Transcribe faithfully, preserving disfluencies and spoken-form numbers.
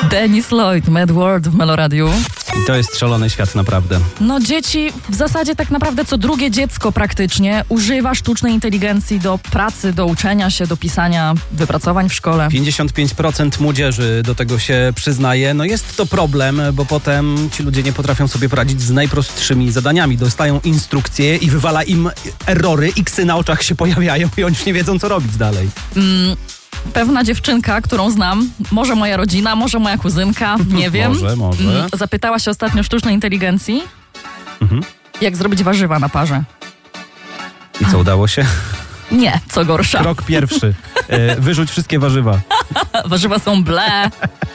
Dennis Lloyd, Mad World w Meloradiu. I to jest szalony świat naprawdę. No dzieci, w zasadzie tak naprawdę co drugie dziecko praktycznie używa sztucznej inteligencji do pracy, do uczenia się, do pisania wypracowań w szkole. pięćdziesiąt pięć procent młodzieży do tego się przyznaje. No jest to problem, bo potem ci ludzie nie potrafią sobie poradzić z najprostszymi zadaniami. Dostają instrukcje i wywala im errory, iksy na oczach się pojawiają i oni już nie wiedzą, co robić dalej. Mm. Pewna dziewczynka, którą znam, może moja rodzina, może moja kuzynka, nie wiem. Może, może. Mm, Zapytała się ostatnio sztucznej inteligencji, Mhm. jak zrobić warzywa na parze. I co, udało się? Nie, co gorsza. Krok pierwszy. E, wyrzuć wszystkie warzywa. Warzywa są ble.